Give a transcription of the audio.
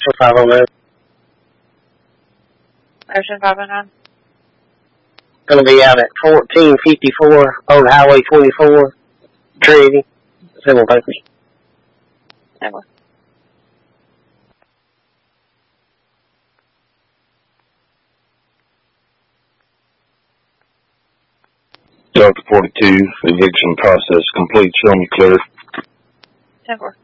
509. Ocean 509. Going to be out at 1454 Old Highway 24, Trinity, Civil Papers. Okay. Delta 42, eviction process complete. Show me clear. 10-4.